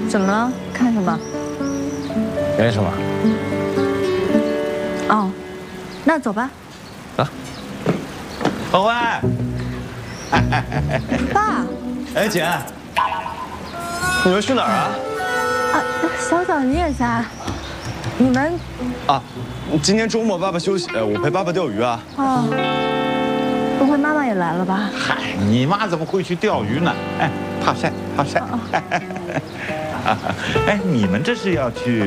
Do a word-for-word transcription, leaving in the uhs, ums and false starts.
怎么了？看什么？ 没什么。 哦，那走吧。 啊。 欢欢。 爸。 哎，姐，你们去哪儿啊？ 啊，小小你也仨，你们？ 啊，今天周末爸爸休息，我陪爸爸钓鱼啊。 哦。不会妈妈也来了吧？ 嗨，你妈怎么会去钓鱼呢？哎，怕晒，怕晒。哎，你们这是要去